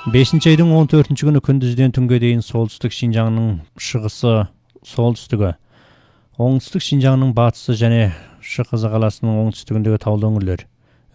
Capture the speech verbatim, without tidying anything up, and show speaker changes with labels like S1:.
S1: бешинчи айдын он төртүнчү күнү күндүздөн түнгө дейин солтүстүк Шинжаңдын шығысы, солтүстүгү, оңтүстүк Шинжаңдын батысы және Шыкызы каласынын оңтүстүгүндөгү таулуу өңүрлөр,